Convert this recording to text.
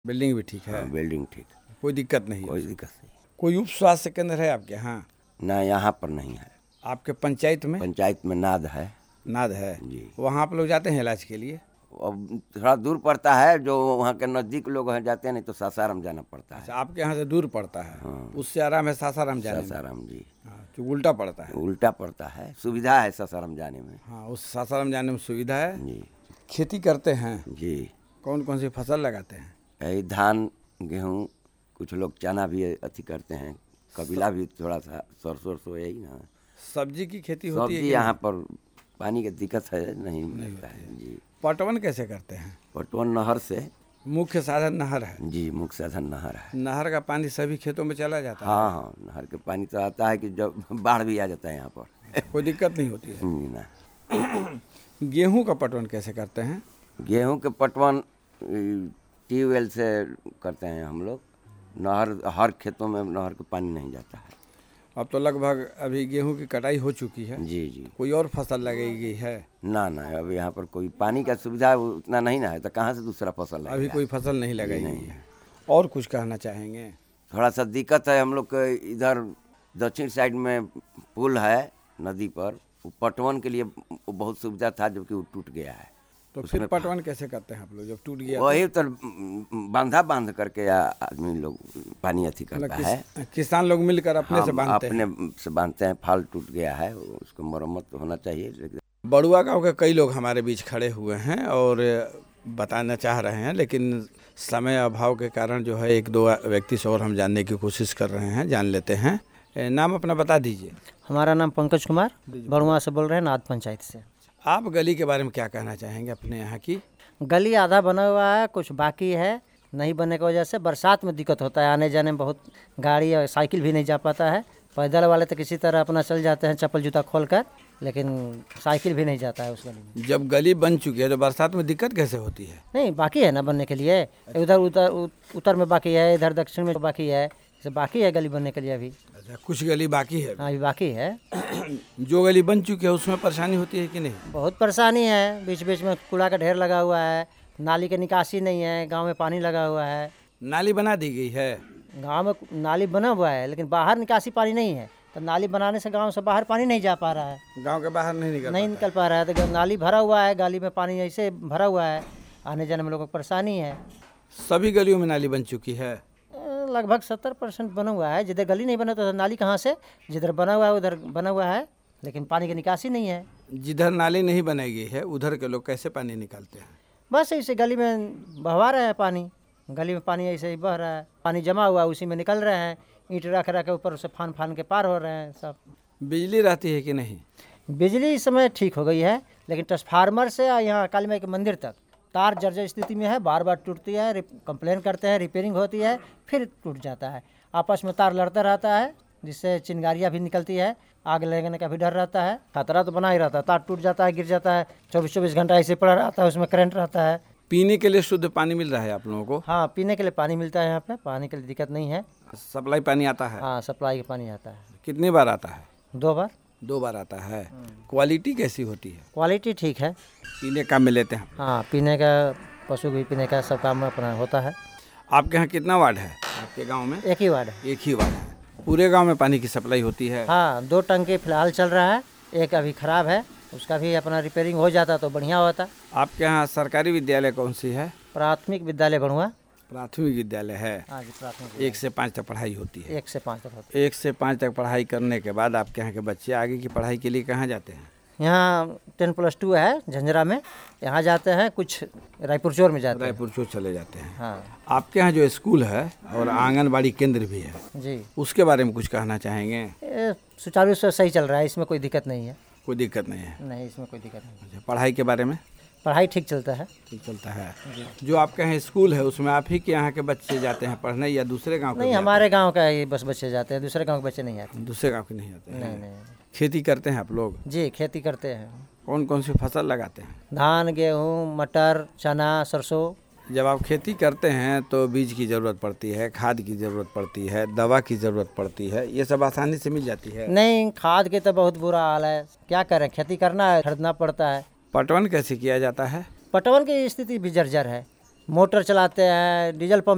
Building भी ठीक है? हाँ, बिल्डिंग ठीक, कोई दिक्कत नहीं? कोई दिक्कत नहीं। कोई उप स्वास्थ्य केंद्र है आपके यहाँ? ना, यहाँ पर नहीं है। आपके पंचायत में? पंचायत में नाद है। नाद है जी। वहाँ आप लोग जाते हैं इलाज के लिए? अब थोड़ा दूर पड़ता है, जो वहाँ के नज़दीक लोग हैं जाते हैं, नहीं तो सासाराम जाना पड़ता है। अच्छा, आपके यहाँ से दूर पड़ता है? हाँ। उससे आराम है सासाराम जाने में? सासाराम जी। हाँ, जो उल्टा पड़ता है? उल्टा पड़ता है, सुविधा है सासाराम जाने में। हाँ, उस सासाराम जाने में सुविधा है। जी। खेती करते हैं? जी। कौन कौन सी फसल लगाते हैं? यही धान, गेहूँ, कुछ लोग चना भी अति करते हैं, कबीला भी थोड़ा सा, सरसों यही ना। सब्जी की खेती होती है? सब्जी यहाँ पर पानी की दिक्कत है, नहीं मिलता है जी। पटवन कैसे करते हैं? पटवन नहर से। मुख्य साधन नहर है? जी, मुख्य साधन नहर है। नहर का पानी सभी खेतों में चला जाता है? हाँ हाँ, नहर के पानी तो आता है कि जब बाढ़ भी आ जाता है यहाँ पर। कोई दिक्कत नहीं होती है ना। गेहूं का पटवन कैसे करते हैं? गेहूं के पटवन ट्यूबवेल से करते हैं हम लोग। नहर, हर खेतों में नहर का पानी नहीं जाता है। अब तो लगभग अभी गेहूं की कटाई हो चुकी है। जी जी। कोई और फसल लगाई है? ना, अब यहाँ पर कोई पानी का सुविधा उतना नहीं ना है, तो कहाँ से दूसरा फसल लगेगा? अभी कोई फसल नहीं लगाई गई है। और कुछ कहना चाहेंगे? थोड़ा सा दिक्कत है हम लोग के इधर दक्षिण साइड में पुल है नदी पर, वो पटवन के लिए बहुत सुविधा था, जबकि वो टूट गया है। तो फिर पटवन कैसे करते हैं आप लोग जब टूट गया? वही तो बांधा बांध करके आदमी लोग पानी अथी करता है। किसान लोग मिलकर अपने से बांधते हैं? अपने से बांधते हैं। फाल टूट गया है, उसको मरम्मत होना चाहिए। बड़ुआ गांव के कई लोग हमारे बीच खड़े हुए हैं और बताना चाह रहे हैं, लेकिन समय अभाव के कारण जो है एक दो व्यक्ति से और हम जानने की कोशिश कर रहे हैं, जान लेते हैं। नाम अपना बता दीजिए। हमारा नाम पंकज कुमार, बड़ुआ से बोल रहे हैं, नाद पंचायत से। आप गली के बारे में क्या कहना चाहेंगे अपने यहाँ की? गली आधा बना हुआ है, कुछ बाकी है। नहीं बनने की वजह से बरसात में दिक्कत होता है, आने जाने में बहुत गाड़ी और साइकिल भी नहीं जा पाता है। पैदल वाले तो किसी तरह अपना चल जाते हैं चप्पल जूता खोल कर, लेकिन साइकिल भी नहीं जाता है उस गली में। जब गली बन चुकी है तो बरसात में दिक्कत कैसे होती है? नहीं, बाकी है ना बनने के लिए। उधर उत्तर में बाकी है, इधर दक्षिण में बाकी है, बाकी है गली बनने के लिए अभी। अच्छा, कुछ गली बाकी है? हाँ, अभी बाकी है। जो गली बन चुकी है उसमें परेशानी होती है कि नहीं? बहुत परेशानी है, बीच बीच में कूड़ा का ढेर लगा हुआ है, नाली की निकासी नहीं है, गांव में पानी लगा हुआ है। नाली बना दी गई है? गांव में नाली बना हुआ है, लेकिन बाहर निकासी पानी नहीं है, तो नाली बनाने से गांव से बाहर पानी नहीं जा पा रहा है। गांव के बाहर नहीं निकल पा रहा है, तो नाली भरा हुआ है, गाली में पानी ऐसे भरा हुआ है, आने जाने में लोगों को परेशानी है। सभी गलियों में नाली बन चुकी है? लगभग 70% बना हुआ है। जिधर गली नहीं बना तो नाली कहाँ से, जिधर बना हुआ है उधर बना हुआ है, लेकिन पानी की निकासी नहीं है। जिधर नाली नहीं बनाई गई है उधर के लोग कैसे पानी निकालते हैं? बस ऐसे गली में बहवा रहे हैं पानी, गली में पानी ऐसे ही बह रहा है, पानी जमा हुआ है, उसी में निकल रहे हैं, ईंट रख के ऊपर से फान के पार हो रहे हैं सब। बिजली रहती है कि नहीं? बिजली इस समय ठीक हो गई है, लेकिन ट्रांसफार्मर से यहाँ काली माई के मंदिर तक तार जर्जर स्थिति में है, बार बार टूटती है। कंप्लेन करते हैं, रिपेयरिंग होती है, फिर टूट जाता है। आपस में तार लड़ता रहता है, जिससे चिंगारियाँ भी निकलती है, आग लगने का भी डर रहता है। खतरा तो बना ही रहता है, तार टूट जाता है, गिर जाता है, 24 घंटा ऐसे पड़ा रहता है, उसमें करंट रहता है। पीने के लिए शुद्ध पानी मिल रहा है आप लोगों को? हाँ, पीने के लिए पानी मिलता है, यहाँ पे पानी के लिए दिक्कत नहीं है। सप्लाई पानी आता है? हाँ, सप्लाई का पानी आता है। कितनी बार आता है? 2 बार। 2 बार आता है। क्वालिटी कैसी होती है? क्वालिटी ठीक है। पीने काम में लेते हैं? हाँ, पीने का, पशु भी पीने का, सब काम अपना होता है। आपके यहाँ कितना वार्ड है आपके गांव में? एक ही वार्ड है। एक ही वार्ड है। पूरे गांव में पानी की सप्लाई होती है? हाँ, 2 टंकी फिलहाल चल रहा है, एक अभी खराब है, उसका भी अपना रिपेयरिंग हो जाता तो बढ़िया होता। आपके यहाँ सरकारी विद्यालय कौन सी है? प्राथमिक विद्यालय बड़ुआ। प्राथमिक विद्यालय है? हाँ जी, प्राथमिक। 1 से 5 तक पढ़ाई होती है? 1 से 5 तक होती है। 1 से 5 तक पढ़ाई करने के बाद आपके यहाँ के बच्चे आगे की पढ़ाई के लिए कहाँ जाते हैं? यहाँ 10+2 है झंझरा में, यहाँ जाते हैं, कुछ रायपुर चोर में जाते हैं। रायपुर चोर चले जाते हैं। हाँ। आपके यहाँ जो स्कूल है और आंगनबाड़ी केंद्र भी है जी, उसके बारे में कुछ कहना चाहेंगे? सुचारू रूप से सही चल रहा है, इसमें कोई दिक्कत नहीं है। कोई दिक्कत नहीं है? नहीं, इसमें कोई दिक्कत नहीं। अच्छा, पढ़ाई के बारे में? पढ़ाई ठीक चलता है। ठीक चलता है। जो आपके यहाँ स्कूल है उसमें आप ही के यहाँ के बच्चे जाते हैं पढ़ने या दूसरे गांव के? नहीं, हमारे गांव का ही बस बच्चे जाते हैं, दूसरे गांव के बच्चे नहीं आते। दूसरे गांव के नहीं आते हैं? नहीं। खेती करते हैं आप लोग? जी, खेती करते हैं। कौन कौन सी फसल लगाते हैं? धान, गेहूँ, मटर, चना, सरसों। जब आप खेती करते हैं तो बीज की ज़रूरत पड़ती है, खाद की ज़रूरत पड़ती है, दवा की ज़रूरत पड़ती है, ये सब आसानी से मिल जाती है? नहीं, खाद के तो बहुत बुरा हाल है, क्या करें, खेती करना है, खरीदना पड़ता है। पटवन कैसे किया जाता है? पटवन की स्थिति भी जर्जर है, मोटर चलाते हैं, डीजल पंप